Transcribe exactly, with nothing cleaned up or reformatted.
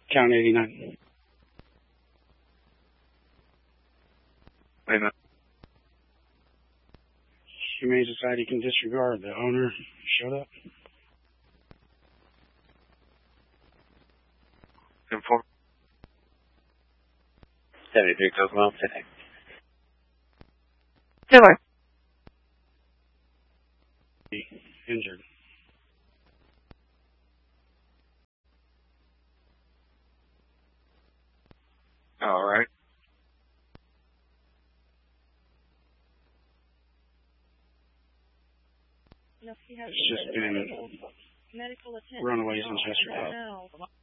Count eighty-nine. Wait a minute. Humane Society can disregard. The owner showed up. Inform. seventy-three Kokomo today. Sure. Injured. All right. It's just been medical attention. runaways in Chester. No.